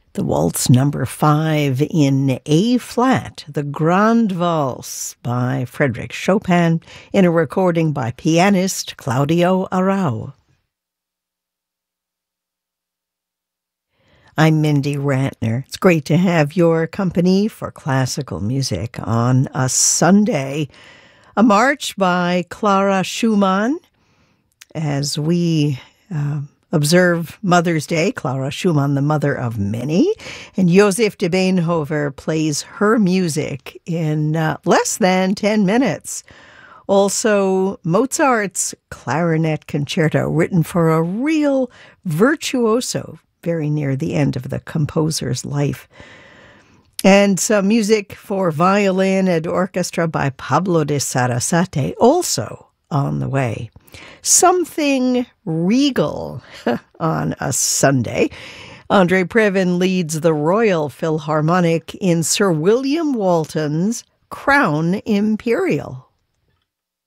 The Waltz number 5 in A-flat, the Grande Valse by Frédéric Chopin, in a recording by pianist Claudio Arrau. I'm Mindy Rantner. It's great to have your company for classical music on a Sunday. A march by Clara Schumann as we observe Mother's Day. Clara Schumann, the mother of many. And Joseph de Beenhover plays her music in less than 10 minutes. Also, Mozart's Clarinet Concerto, written for a real virtuoso, very near the end of the composer's life. And some music for violin and orchestra by Pablo de Sarasate, also on the way. Something regal on a Sunday. Andre Previn leads the Royal Philharmonic in Sir William Walton's Crown Imperial.